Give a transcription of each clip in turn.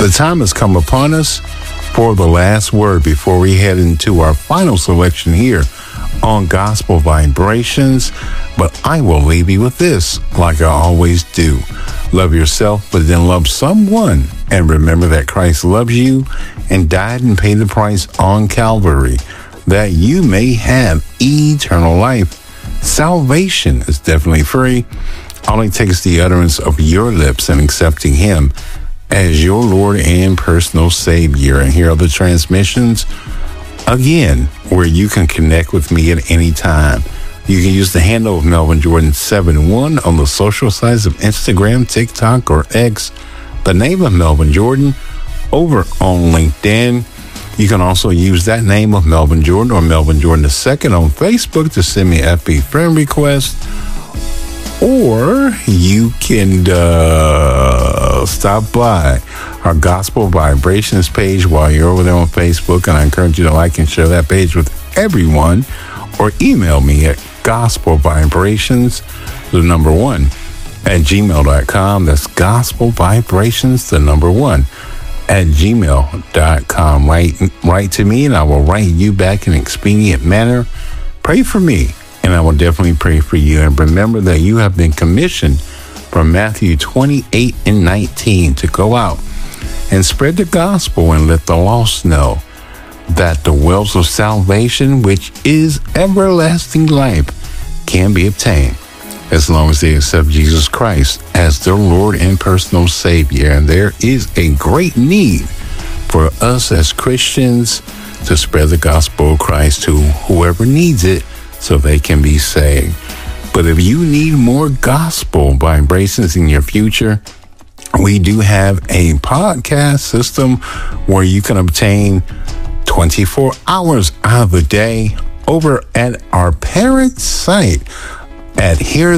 The time has come upon us for the last word before we head into our final selection here on Gospel Vibrations. But I will leave you with this, like I always do. Love yourself, but then love someone. And remember that Christ loves you and died and paid the price on Calvary, that you may have eternal life. Salvation is definitely free. All it takes the utterance of your lips and accepting Him as your Lord and personal Savior. And here are the transmissions again, where you can connect with me at any time. You can use the handle of Melvin Jordan 71 on the social sites of Instagram, TikTok, or X. The name of Melvin Jordan over on LinkedIn. You can also use that name of Melvin Jordan or Melvin Jordan II on Facebook to send me a FB friend request. Or you can stop by our Gospel Vibrations page while you're over there on Facebook, and I encourage you to like and share that page with everyone, or email me at gospelvibrations1 at gmail.com. That's gospelvibrations1 at gmail.com. Write to me and I will write you back in an expedient manner. Pray for me and I will definitely pray for you. And remember that you have been commissioned from Matthew 28:19 to go out and spread the gospel and let the lost know that the wells of salvation, which is everlasting life, can be obtained as long as they accept Jesus Christ as their Lord and personal Savior. And there is a great need for us as Christians to spread the gospel of Christ to whoever needs it so they can be saved. But if you need more gospel vibrations in your future, we do have a podcast system where you can obtain 24 hours out of the day over at our parent site at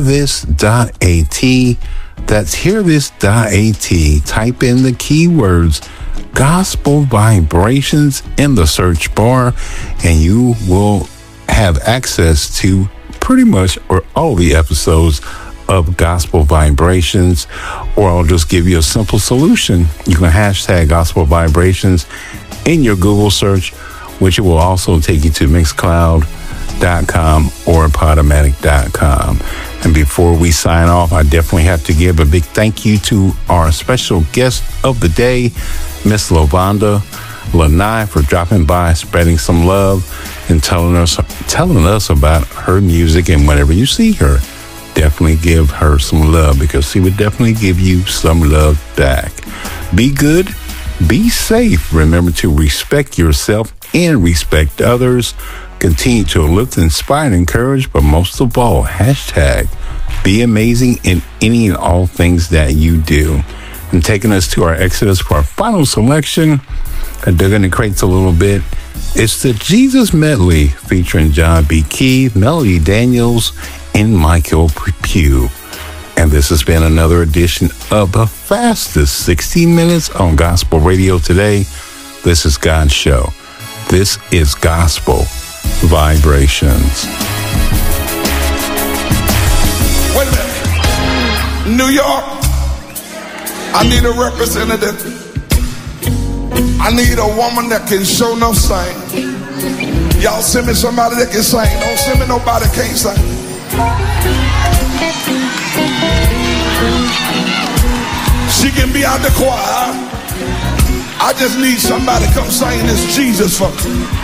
hearthis.at. That's hearthis.at. Type in the keywords Gospel Vibrations in the search bar, and you will have access to pretty much or all the episodes of Gospel Vibrations. Or I'll just give you a simple solution. You can hashtag Gospel Vibrations in your Google search, which will also take you to Mixcloud.com or Podomatic.com. And before we sign off, I definitely have to give a big thank you to our special guest of the day, Miss Lavonda Lanai, for dropping by, spreading some love, and telling us about her music. And whenever you see her, definitely give her some love, because she would definitely give you some love back. Be good. Be safe. Remember to respect yourself and respect others. Continue to lift, inspire, and encourage, but most of all, hashtag be amazing in any and all things that you do. And taking us to our Exodus for our final selection, and digging the crates a little bit, it's the Jesus Medley featuring John B. Key, Melody Daniels, and Michael Pugh. And this has been another edition of the fastest 60 minutes on Gospel Radio today. This is God's show. This is Gospel Vibrations. Wait a minute. New York, I need a representative. I need a woman that can show no sing. Y'all send me somebody that can sing. Don't send me nobody that can't sing. She can be out the choir. I just need somebody to come sing this Jesus for me.